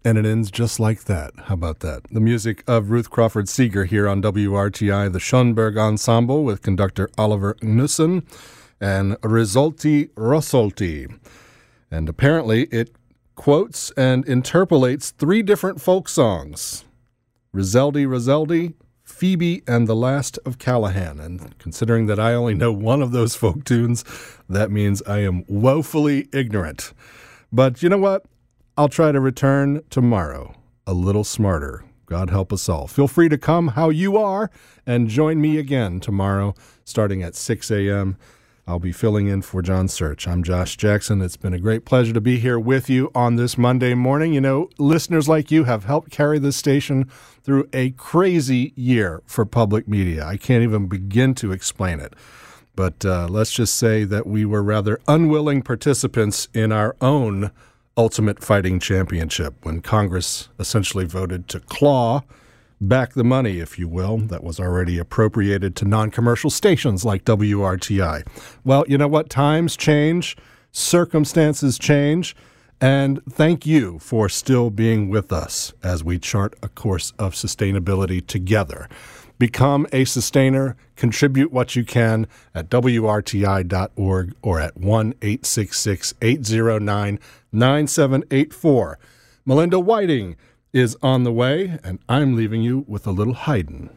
And it ends just like that. How about that? The music of Ruth Crawford Seeger here on WRTI, the Schoenberg Ensemble with conductor Oliver Knussen and Risolti Rossolti. And apparently it quotes and interpolates three different folk songs. Riseldi, Phoebe, and The Last of Callahan. And considering that I only know one of those folk tunes, that means I am woefully ignorant. But you know what? I'll try to return tomorrow a little smarter. God help us all. Feel free to come how you are and join me again tomorrow starting at 6 a.m. I'll be filling in for John Search. I'm Josh Jackson. It's been a great pleasure to be here with you on this Monday morning. You know, listeners like you have helped carry this station through a crazy year for public media. I can't even begin to explain it. But let's just say that we were rather unwilling participants in our own Ultimate Fighting Championship when Congress essentially voted to claw back the money, if you will, that was already appropriated to non-commercial stations like WRTI. Well, you know what? Times change, circumstances change, and thank you for still being with us as we chart a course of sustainability together. Become a sustainer, contribute what you can at WRTI.org or at 1-866-809-9784. Melinda Whiting is on the way, and I'm leaving you with a little Haydn.